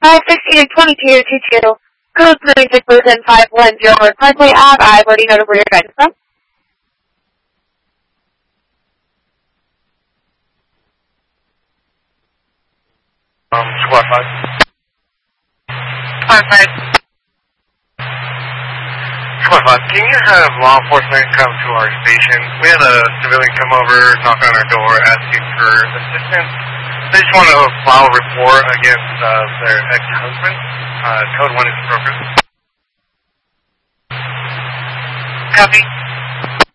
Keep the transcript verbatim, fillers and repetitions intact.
five sixteen and twenty-two two two. Code three six seven five one zero North Parkway Ave. I've already noted where you're guided from. Um, squad five. Squad five. Squad five, can you have law enforcement come to our station? We had a civilian come over, knock on our door, asking for assistance. They just want to file a report against uh, their ex-husband. Uh, code one is broken. Copy.